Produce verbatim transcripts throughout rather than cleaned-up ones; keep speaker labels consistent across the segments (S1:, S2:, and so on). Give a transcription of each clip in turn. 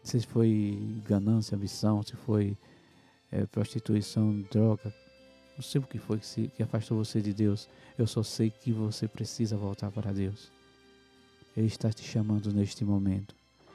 S1: Se foi ganância, ambição, se foi é, prostituição, droga, não sei o que foi que, se, que afastou você de Deus. Eu só sei que você precisa voltar para Deus. Ele está te chamando neste momento.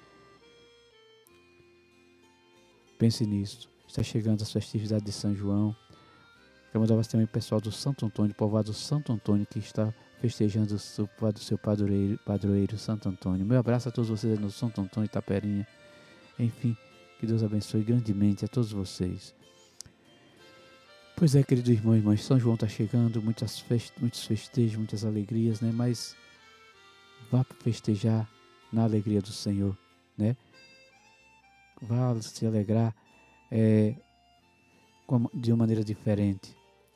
S1: Pense nisso. Está chegando as festividades de São João. Quero mandar também o pessoal do Santo Antônio, povoado Santo Antônio, que está festejando o seu padroeiro, padroeiro Santo Antônio. Meu abraço a todos vocês no Santo Antônio, Itaperinha. Enfim, que Deus abençoe grandemente a todos vocês. Pois é, querido irmão e irmã, São João está chegando, muitas fest... muitos festejos, muitas alegrias, né? Mas vá festejar na alegria do Senhor, né? Vá se alegrar é, de uma maneira diferente.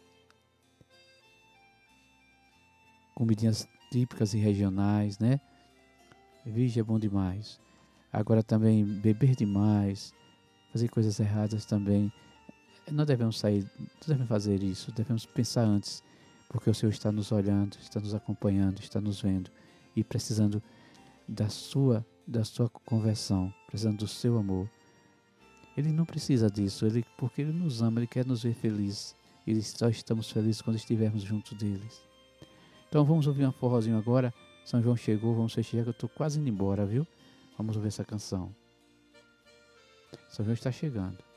S1: Comidinhas típicas e regionais, né? Virgem é bom demais. Agora também beber demais, fazer coisas erradas também. Não devemos sair, não devemos fazer isso, devemos pensar antes, porque o Senhor está nos olhando, está nos acompanhando, está nos vendo e precisando da sua, da sua conversão, precisando do seu amor. Ele não precisa disso, ele, porque Ele nos ama, Ele quer nos ver felizes. E só estamos felizes quando estivermos junto deles. Então vamos ouvir um forrozinho agora. São João chegou, vamos festejar que eu estou quase indo embora, viu? Vamos ouvir essa canção. São João está chegando.